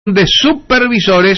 de supervisores.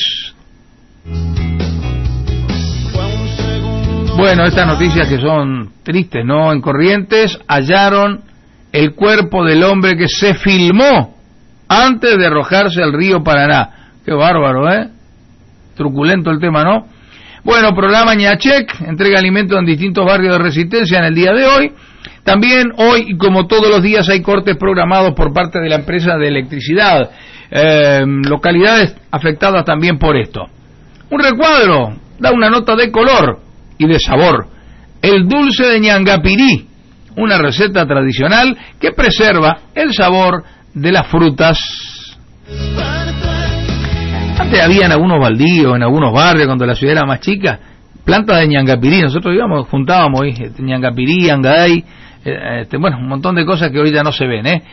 Bueno, estas noticias que son tristes, ¿no? En Corrientes hallaron el cuerpo del hombre que se filmó antes de arrojarse al río Paraná. Qué bárbaro, ¿eh? Truculento el tema, ¿no? Bueno, programa Ñachec, entrega alimentos en distintos barrios de Resistencia en el día de hoy. También hoy, como todos los días, hay cortes programados por parte de la empresa de electricidad. Localidades afectadas también por esto. Un recuadro da una nota de color y de sabor. El dulce de Ñangapirí, una receta tradicional que preserva el sabor de las frutas. Antes había en algunos baldíos, en algunos barrios, cuando la ciudad era más chica, plantas de Ñangapirí. Nosotros íbamos, juntábamos Ñangapirí, Angaday, bueno, un montón de cosas que ahorita no se ven,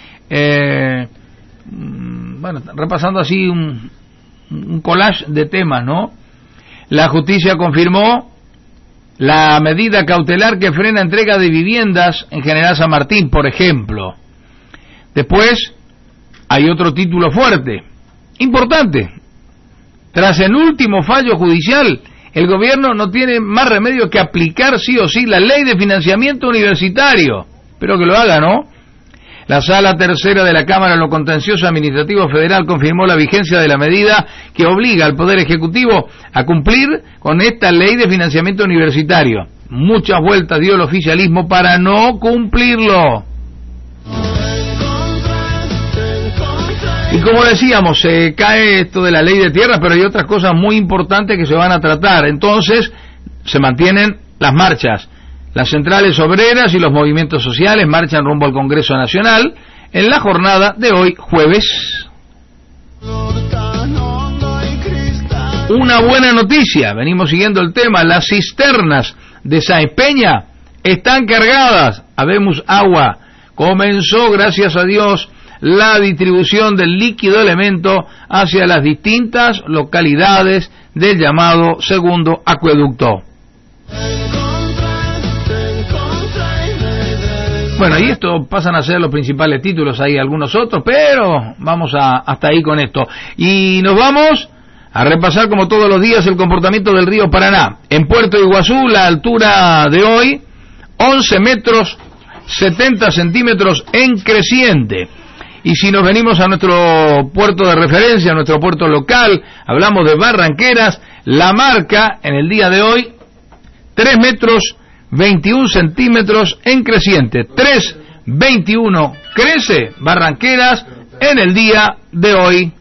bueno, repasando así un collage de temas, ¿no? La justicia confirmó la medida cautelar que frena entrega de viviendas en General San Martín, por ejemplo. Después hay otro título fuerte, importante. Tras el último fallo judicial, el gobierno no tiene más remedio que aplicar sí o sí la ley de financiamiento universitario. Espero que lo haga, ¿no? La Sala Tercera de la Cámara en lo Contencioso Administrativo Federal confirmó la vigencia de la medida que obliga al Poder Ejecutivo a cumplir con esta ley de financiamiento universitario. Muchas vueltas dio el oficialismo para no cumplirlo. Y como decíamos, se cae esto de la ley de tierras, pero hay otras cosas muy importantes que se van a tratar. Entonces, se mantienen las marchas. Las centrales obreras y los movimientos sociales marchan rumbo al Congreso Nacional en la jornada de hoy, jueves. Una buena noticia, venimos siguiendo el tema, las cisternas de Sáenz Peña están cargadas, habemos agua. Comenzó, gracias a Dios, la distribución del líquido elemento hacia las distintas localidades del llamado segundo acueducto. Bueno, y esto pasan a ser los principales títulos, hay algunos otros, pero vamos hasta ahí con esto. Y nos vamos a repasar como todos los días el comportamiento del río Paraná. En Puerto Iguazú, la altura de hoy, 11 metros 70 centímetros en creciente. Y si nos venimos a nuestro puerto de referencia, a nuestro puerto local, hablamos de Barranqueras, la marca en el día de hoy, 3 metros 21 centímetros en creciente. 3,21 crece Barranqueras en el día de hoy.